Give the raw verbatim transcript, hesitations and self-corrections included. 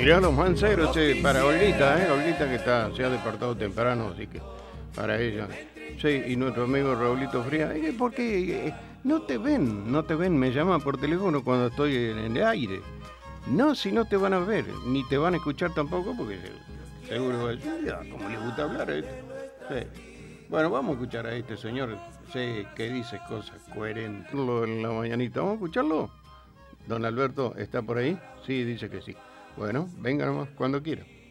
Mirá los manceros, che, para Olguita, ¿eh? Olguita que está, se ha despertado temprano, así que para ella. Sí, y nuestro amigo Raulito Fría, eh, ¿por qué? Eh, no te ven, no te ven, me llaman por teléfono cuando estoy en el aire. No, si no te van a ver, ni te van a escuchar tampoco, porque seguro es, ya, como le gusta hablar a este. Sí. Bueno, vamos a escuchar a este señor, sé que dice cosas coherentes. Lo en la mañanita, ¿vamos a escucharlo? Don Alberto, ¿está por ahí? Sí, dice que sí. Bueno, venga nomás, cuando quiera.